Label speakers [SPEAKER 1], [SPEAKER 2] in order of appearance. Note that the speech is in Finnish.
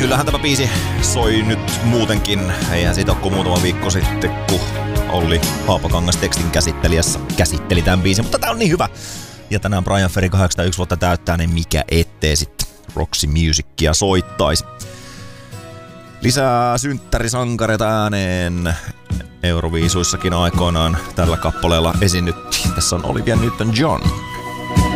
[SPEAKER 1] kyllähän tämä biisi soi nyt muutenkin. Eihän siitä ole kuin muutama viikko sitten, kun Olli Haapakangas tekstin käsittelijässä käsitteli tämän biisin. Mutta tää on niin hyvä. Ja tänään Bryan Ferry 81 vuotta täyttää, niin mikä ettei sitten Roxy Musicia soittaisi. Lisää synttärisankareita ääneen. Euroviisuissakin aikoinaan tällä kappaleella esiinnyttiin. Tässä on Olivia Newton-John.